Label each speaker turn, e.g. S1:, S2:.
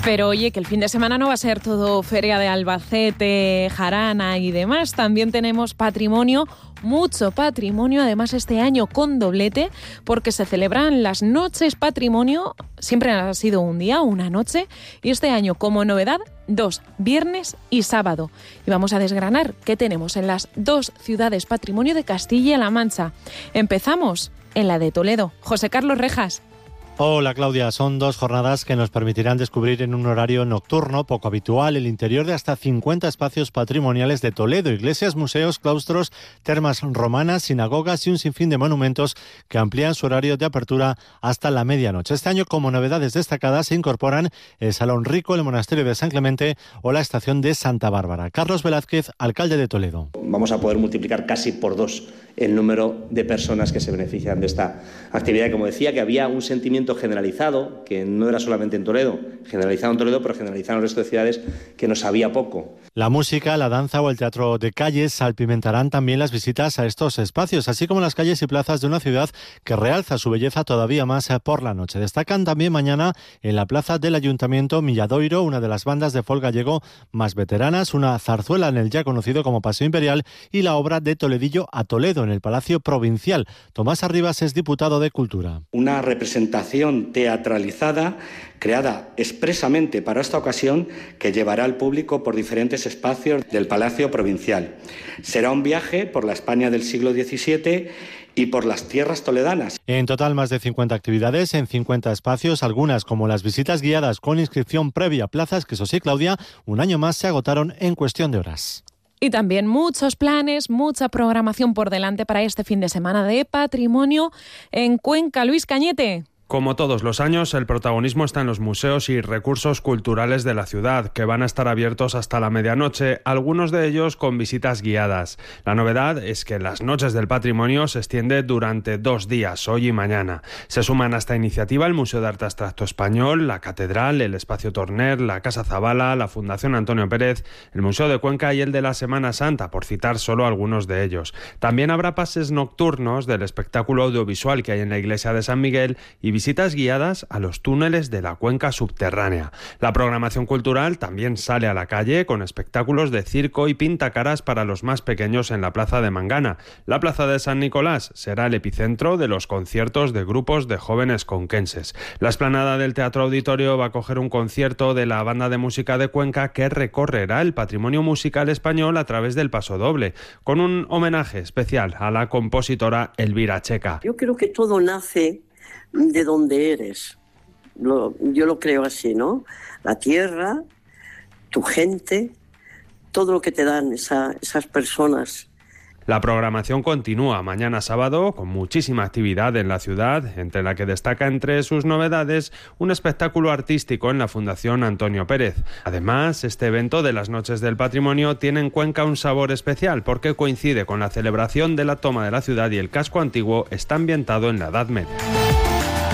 S1: Pero oye, que el fin de semana no va a ser todo feria de Albacete, jarana y demás. También tenemos patrimonio, mucho patrimonio, además este año con doblete, porque se celebran las noches patrimonio. Siempre ha sido un día, una noche, y este año como novedad, 2, viernes y sábado. Y vamos a desgranar qué tenemos en las 2 ciudades patrimonio de Castilla-La Mancha. Empezamos en la de Toledo. José Carlos Rejas.
S2: Hola Claudia, son 2 jornadas que nos permitirán descubrir en un horario nocturno poco habitual el interior de hasta 50 espacios patrimoniales de Toledo, iglesias, museos, claustros, termas romanas, sinagogas y un sinfín de monumentos que amplían su horario de apertura hasta la medianoche. Este año, como novedades destacadas, se incorporan el Salón Rico, el Monasterio de San Clemente o la Estación de Santa Bárbara. Carlos Velázquez, alcalde de Toledo.
S3: Vamos a poder multiplicar casi por 2 el número de personas que se benefician de esta actividad. Como decía, que había un sentimiento generalizado, que no era solamente en Toledo, generalizado en Toledo, pero generalizado en el resto de ciudades, que nos sabía poco.
S2: La música, la danza o el teatro de calles salpimentarán también las visitas a estos espacios, así como las calles y plazas de una ciudad que realza su belleza todavía más por la noche. Destacan también mañana en la plaza del Ayuntamiento Milladoiro, una de las bandas de folk gallego más veteranas, una zarzuela en el ya conocido como Paseo Imperial y la obra de Toledillo a Toledo en el Palacio Provincial. Tomás Arribas es diputado de Cultura.
S4: Una representación teatralizada creada expresamente para esta ocasión que llevará al público por diferentes espacios del Palacio Provincial. Será un viaje por la España del siglo XVII y por las tierras toledanas.
S2: En total, más de 50 actividades en 50 espacios, algunas como las visitas guiadas con inscripción previa a plazas, que eso sí, Claudia, un año más se agotaron en cuestión de horas.
S1: Y también muchos planes, mucha programación por delante para este fin de semana de patrimonio en Cuenca. Luis Cañete.
S5: Como todos los años, el protagonismo está en los museos y recursos culturales de la ciudad, que van a estar abiertos hasta la medianoche, algunos de ellos con visitas guiadas. La novedad es que las noches del patrimonio se extiende durante 2 días, hoy y mañana. Se suman a esta iniciativa el Museo de Arte Abstracto Español, la Catedral, el Espacio Torner, la Casa Zabala, la Fundación Antonio Pérez, el Museo de Cuenca y el de la Semana Santa, por citar solo algunos de ellos. También habrá pases nocturnos del espectáculo audiovisual que hay en la iglesia de San Miguel y visitas guiadas a los túneles de la cuenca subterránea. La programación cultural también sale a la calle con espectáculos de circo y pintacaras para los más pequeños en la Plaza de Mangana. La Plaza de San Nicolás será el epicentro de los conciertos de grupos de jóvenes conquenses. La explanada del Teatro Auditorio va a acoger un concierto de la Banda de Música de Cuenca que recorrerá el patrimonio musical español a través del pasodoble, con un homenaje especial a la compositora Elvira Checa.
S6: Yo creo que todo nace de donde eres. Yo lo creo así, ¿no? La tierra, tu gente, todo lo que te dan esas personas.
S5: La programación continúa mañana sábado con muchísima actividad en la ciudad, entre la que destaca entre sus novedades un espectáculo artístico en la Fundación Antonio Pérez. Además, este evento de las Noches del Patrimonio tiene en Cuenca un sabor especial porque coincide con la celebración de la toma de la ciudad y el casco antiguo está ambientado en la Edad Media.